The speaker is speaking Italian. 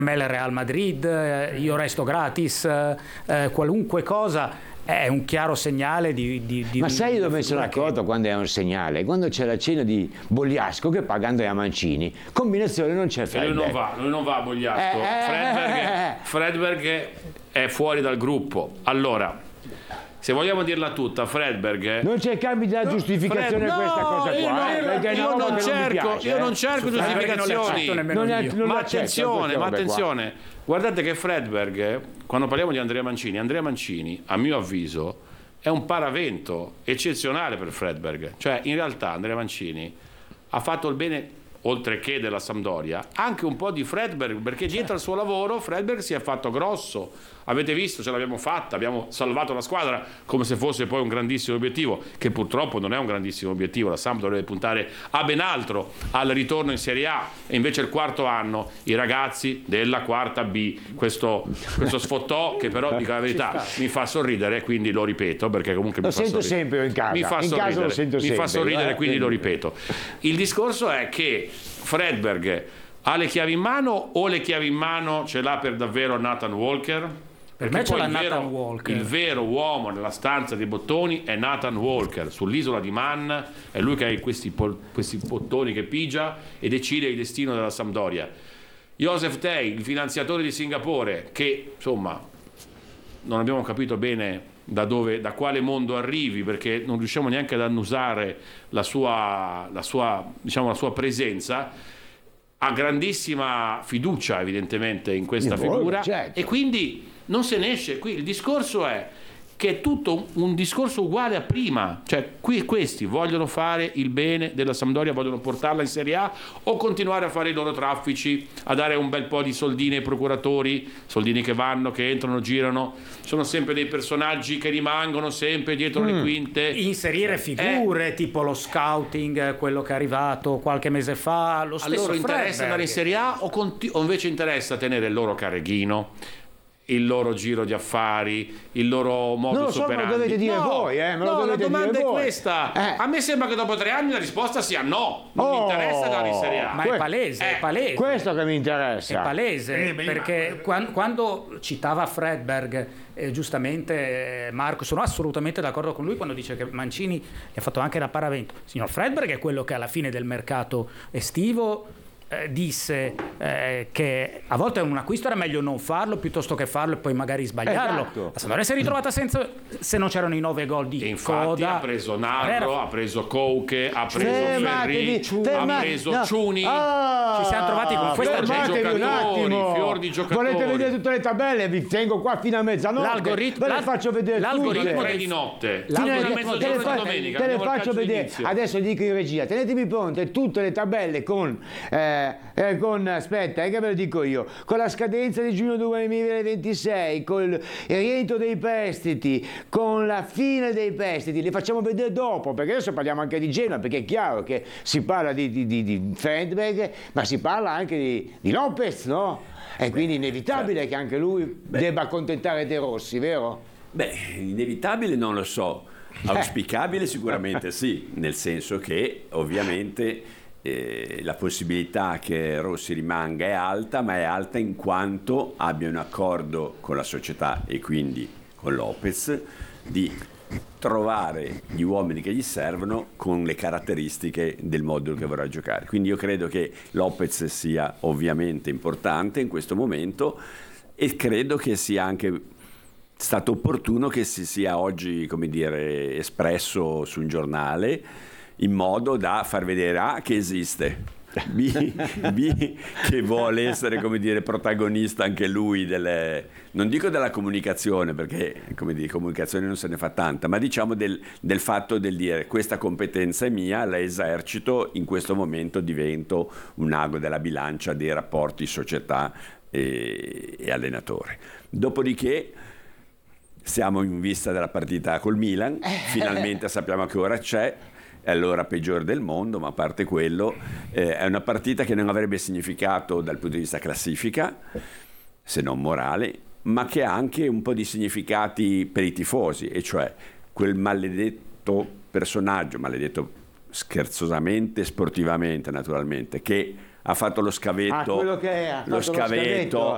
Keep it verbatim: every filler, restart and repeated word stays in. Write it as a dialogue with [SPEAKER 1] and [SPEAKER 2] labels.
[SPEAKER 1] me il Real Madrid, eh, io resto gratis, eh, qualunque cosa. È un chiaro segnale di... di, di
[SPEAKER 2] Ma sai dove mi sono
[SPEAKER 1] che...
[SPEAKER 2] accorto quando è un segnale? Quando c'è la cena di Bogliasco che paga Andrea Mancini. Combinazione non c'è Fredberg.
[SPEAKER 3] Lui non va, lui non va a Bogliasco.
[SPEAKER 2] Eh, eh,
[SPEAKER 3] Fredberg,
[SPEAKER 2] eh.
[SPEAKER 3] Fredberg è fuori dal gruppo. Allora, se vogliamo dirla tutta, Fredberg...
[SPEAKER 2] Non cercarmi di dare
[SPEAKER 3] no,
[SPEAKER 2] giustificazione
[SPEAKER 3] Fred...
[SPEAKER 2] a questa
[SPEAKER 3] no,
[SPEAKER 2] cosa
[SPEAKER 3] io
[SPEAKER 2] qua.
[SPEAKER 3] non,
[SPEAKER 2] Eh, perché
[SPEAKER 3] io
[SPEAKER 2] no,
[SPEAKER 3] non
[SPEAKER 2] perché
[SPEAKER 3] cerco,
[SPEAKER 2] non mi piace,
[SPEAKER 3] io non
[SPEAKER 2] eh.
[SPEAKER 3] cerco
[SPEAKER 1] Eh,
[SPEAKER 3] giustificazioni.
[SPEAKER 1] non
[SPEAKER 2] Non è, non
[SPEAKER 3] Ma
[SPEAKER 2] accetto
[SPEAKER 3] attenzione,
[SPEAKER 2] queste
[SPEAKER 3] ma
[SPEAKER 2] robe qua.
[SPEAKER 3] attenzione, guardate che Fredberg, quando parliamo di Andrea Mancini, Andrea Mancini, a mio avviso, è un paravento eccezionale per Fredberg. Cioè, in realtà Andrea Mancini ha fatto il bene, oltre che della Sampdoria, anche un po' di Fredberg, perché dietro al suo lavoro Fredberg si è fatto grosso. Avete visto, ce l'abbiamo fatta, abbiamo salvato la squadra come se fosse poi un grandissimo obiettivo, che purtroppo non è un grandissimo obiettivo. La Samp dovrebbe puntare a ben altro, al ritorno in Serie A, e invece il quarto anno i ragazzi della quarta B, questo, questo sfottò che però, dico la verità, mi fa sorridere, quindi lo ripeto, perché comunque
[SPEAKER 2] Lo
[SPEAKER 3] mi fa
[SPEAKER 2] sento
[SPEAKER 3] sorridere.
[SPEAKER 2] sempre in casa,
[SPEAKER 3] mi fa
[SPEAKER 2] in
[SPEAKER 3] sorridere,
[SPEAKER 2] casa lo sento
[SPEAKER 3] mi
[SPEAKER 2] sempre,
[SPEAKER 3] fa sorridere,
[SPEAKER 2] eh,
[SPEAKER 3] quindi lo
[SPEAKER 2] quindi.
[SPEAKER 3] ripeto. Il discorso è che Fredberg ha le chiavi in mano, o le chiavi in mano ce l'ha per davvero Nathan Walker?
[SPEAKER 1] Per
[SPEAKER 3] Perché
[SPEAKER 1] me ce
[SPEAKER 3] poi
[SPEAKER 1] l'ha
[SPEAKER 3] il vero,
[SPEAKER 1] Nathan Walker.
[SPEAKER 3] il vero uomo nella stanza dei bottoni è Nathan Walker. Sull'isola di Man è lui che ha questi, pol- questi bottoni che pigia e decide il destino della Sampdoria. Joseph Tay, il finanziatore di Singapore, che insomma non abbiamo capito bene da dove, da quale mondo arrivi, perché non riusciamo neanche ad annusare la sua, la sua, diciamo, la sua presenza. Ha grandissima fiducia evidentemente in questa
[SPEAKER 2] Il
[SPEAKER 3] figura,
[SPEAKER 2] volo, certo.
[SPEAKER 3] e quindi non se ne esce. Qui il discorso è che è tutto un, un discorso uguale a prima, cioè qui questi vogliono fare il bene della Sampdoria, vogliono portarla in Serie A, o continuare a fare i loro traffici, a dare un bel po' di soldini ai procuratori, soldini che vanno, che entrano, girano, sono sempre dei personaggi che rimangono sempre dietro mm. le quinte.
[SPEAKER 1] Inserire figure eh. tipo lo scouting, quello che è arrivato qualche mese fa, lo stesso.
[SPEAKER 3] A loro interessa
[SPEAKER 1] Fredberg.
[SPEAKER 3] andare in Serie A, o, conti- o invece interessa tenere il loro carreghino, il loro giro di affari, il loro modo
[SPEAKER 2] Non lo so,
[SPEAKER 3] operandi?
[SPEAKER 2] me lo dovete dire
[SPEAKER 3] no,
[SPEAKER 2] voi, eh, me lo
[SPEAKER 3] no, la
[SPEAKER 2] dovete
[SPEAKER 3] domanda
[SPEAKER 2] dire
[SPEAKER 3] è
[SPEAKER 2] voi.
[SPEAKER 3] questa.
[SPEAKER 2] Eh.
[SPEAKER 3] A me sembra che dopo tre anni la risposta sia no, non
[SPEAKER 2] Oh.
[SPEAKER 3] mi interessa andare in Serie A.
[SPEAKER 1] Ma è palese,
[SPEAKER 3] Eh,
[SPEAKER 1] è palese.
[SPEAKER 2] Questo che mi
[SPEAKER 1] È
[SPEAKER 2] interessa.
[SPEAKER 1] palese,
[SPEAKER 4] Eh, beh,
[SPEAKER 1] perché
[SPEAKER 4] ma-
[SPEAKER 1] quan- quando citava Fredberg, eh, giustamente eh, Marco, sono assolutamente d'accordo con lui quando dice che Mancini gli ha fatto anche da paravento. Signor Fredberg è quello che alla fine del mercato estivo eh, disse eh, che a volte un acquisto era meglio non farlo piuttosto che farlo e poi magari sbagliarlo.
[SPEAKER 2] Esatto.
[SPEAKER 1] La Sampdoria si è ritrovata senza, se non c'erano i nove gol di
[SPEAKER 3] E infatti
[SPEAKER 1] coda.
[SPEAKER 3] ha preso Narro,
[SPEAKER 1] Era-
[SPEAKER 3] ha preso Couche, ha preso
[SPEAKER 2] Fermatevi,
[SPEAKER 3] Ferri,
[SPEAKER 2] ferma-
[SPEAKER 3] ha preso
[SPEAKER 2] no.
[SPEAKER 3] Ciuni.
[SPEAKER 2] Ah,
[SPEAKER 1] Ci siamo trovati con questa
[SPEAKER 2] fermatevi
[SPEAKER 3] gente.
[SPEAKER 2] un attimo.
[SPEAKER 3] Fior di giocatori.
[SPEAKER 2] Volete vedere tutte le tabelle? Vi tengo qua fino a mezzanotte.
[SPEAKER 1] L'algoritmo-
[SPEAKER 2] Ve le
[SPEAKER 1] l'al-
[SPEAKER 2] faccio vedere
[SPEAKER 1] l'algoritmo
[SPEAKER 2] tutte.
[SPEAKER 3] Tre di notte,
[SPEAKER 2] Fino
[SPEAKER 3] fino
[SPEAKER 2] a
[SPEAKER 3] a
[SPEAKER 1] l'algoritmo-
[SPEAKER 2] te le,
[SPEAKER 3] mezzogiorno
[SPEAKER 2] fa-
[SPEAKER 3] di domenica.
[SPEAKER 2] te le
[SPEAKER 3] abbiamo il
[SPEAKER 2] faccio
[SPEAKER 3] calcio
[SPEAKER 2] vedere.
[SPEAKER 3] d'inizio.
[SPEAKER 2] Adesso dico in regia, tenetemi pronte tutte le tabelle con, eh, eh, con aspetta, eh, che ve lo dico io, con la scadenza di giugno duemilaventisei, con il rientro dei prestiti, con la fine dei prestiti, le facciamo vedere dopo, perché adesso parliamo anche di Genoa, perché è chiaro che si parla di, di, di, di Fredberg, ma si parla anche di, di Lopez, no? È quindi inevitabile che anche lui debba accontentare De Rossi, vero?
[SPEAKER 5] Beh, inevitabile non lo so, auspicabile sicuramente sì, nel senso che ovviamente eh, la possibilità che Rossi rimanga è alta, ma è alta in quanto abbia un accordo con la società e quindi con Lopez di trovare gli uomini che gli servono con le caratteristiche del modulo che vorrà giocare. Quindi io credo che Lopez sia ovviamente importante in questo momento e credo che sia anche stato opportuno che si sia oggi, come dire, espresso su un giornale in modo da far vedere A che esiste, B, B che vuole essere, come dire, protagonista anche lui delle, non dico della comunicazione, perché come dire, comunicazione non se ne fa tanta, ma diciamo del, del fatto del dire questa competenza è mia, la esercito, in questo momento divento un ago della bilancia dei rapporti società e, e allenatore. Dopodiché siamo in vista della partita col Milan, finalmente sappiamo a che ora c'è, è l'ora peggiore del mondo, ma a parte quello eh, è una partita che non avrebbe significato dal punto di vista classifica, se non morale, ma che ha anche un po' di significati per i tifosi, e cioè quel maledetto personaggio, maledetto scherzosamente, sportivamente naturalmente, che ha fatto lo scavetto,
[SPEAKER 2] Ah, quello che è, ha
[SPEAKER 5] lo
[SPEAKER 2] fatto lo
[SPEAKER 5] scavetto,
[SPEAKER 2] scavetto,